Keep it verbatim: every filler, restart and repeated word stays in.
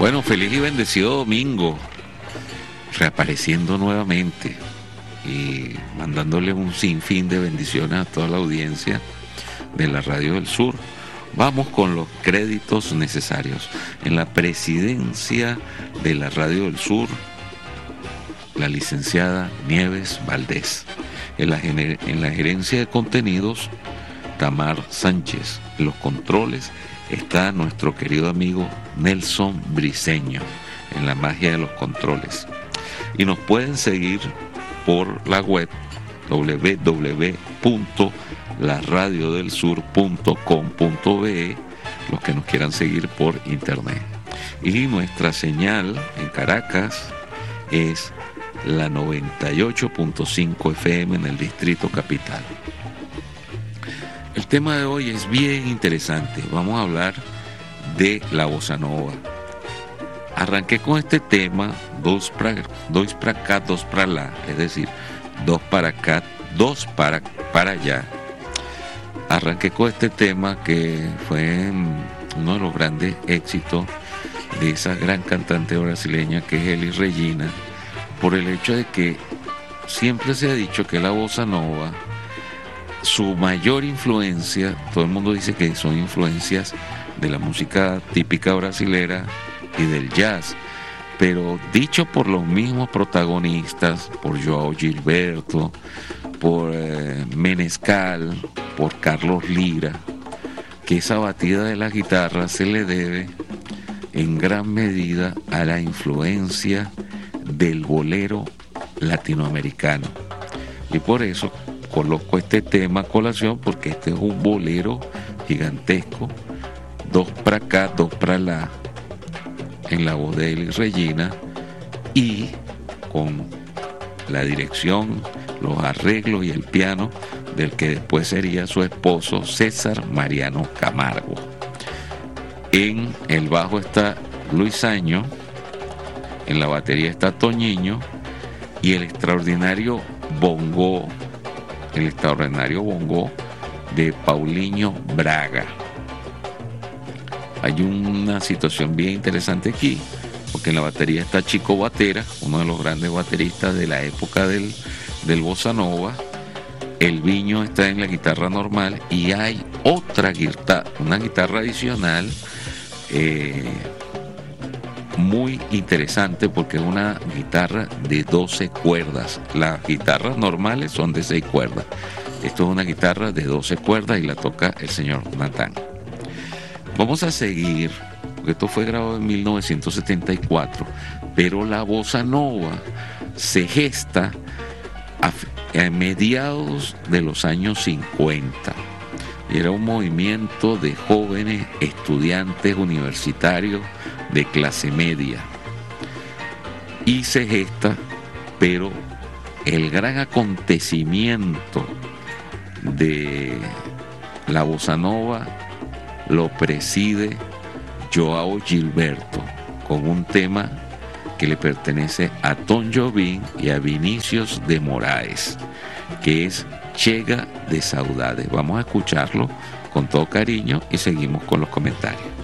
Bueno, feliz y bendecido domingo, reapareciendo nuevamente y mandándole un sinfín de bendiciones a toda la audiencia de la Radio del Sur. Vamos con los créditos necesarios. En la presidencia de la Radio del Sur, la licenciada Nieves Valdés. En la, gener- en la gerencia de contenidos, Tamar Sánchez. En los controles está nuestro querido amigo Nelson Briceño, en la magia de los controles. Y nos pueden seguir por la web doble u doble u doble u punto la radio del sur punto com punto be, los que nos quieran seguir por internet. Y nuestra señal en Caracas es la noventa y ocho punto cinco F M en el Distrito Capital. El tema de hoy es bien interesante. Vamos a hablar de la bossa nova. Arranqué con este tema, dos para, dos para acá, dos para allá, es decir, dos para acá, dos para, para allá. Arranqué con este tema que fue uno de los grandes éxitos de esa gran cantante brasileña que es Elis Regina, por el hecho de que siempre se ha dicho que la bossa nova, su mayor influencia, todo el mundo dice que son influencias de la música típica brasilera y del jazz, pero dicho por los mismos protagonistas, por Joao Gilberto, por eh, Menescal, por Carlos Lira, que esa batida de la guitarra se le debe en gran medida a la influencia del bolero latinoamericano. Y por eso coloco este tema a colación, porque este es un bolero gigantesco, dos para acá, dos para allá, en la voz de Elis Regina y con la dirección, los arreglos y el piano del que después sería su esposo César Mariano Camargo. En el bajo está Luis Año, en la batería está Toñiño y el extraordinario bongo, el extraordinario bongo de Paulinho Braga. Hay una situación bien interesante aquí, porque en la batería está Chico Batera, uno de los grandes bateristas de la época del, del bossa nova. El Viño está en la guitarra normal y hay otra guitarra, una guitarra adicional eh, muy interesante, porque es una guitarra de doce cuerdas. Las guitarras normales son de seis cuerdas. Esto es una guitarra de doce cuerdas y la toca el señor Natán. Vamos a seguir, porque esto fue grabado en mil novecientos setenta y cuatro, pero la bossa nova se gesta a, a mediados de los años cincuenta. Era un movimiento de jóvenes estudiantes universitarios de clase media. Y se gesta, pero el gran acontecimiento de la bossa nova lo preside Joao Gilberto, con un tema que le pertenece a Tom Jobim y a Vinicius de Moraes, que es Chega de Saudade. Vamos a escucharlo con todo cariño y seguimos con los comentarios.